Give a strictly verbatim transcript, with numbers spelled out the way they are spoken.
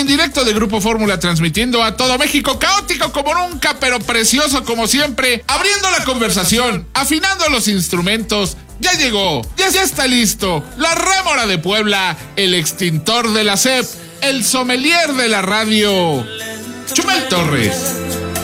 en directo de Grupo Fórmula, transmitiendo a todo México, caótico como nunca, pero precioso como siempre, abriendo la conversación, afinando los instrumentos. Ya llegó, ya, ya está listo, la rémora de Puebla, el extintor de la S E P, el sommelier de la radio, Chumel Torres.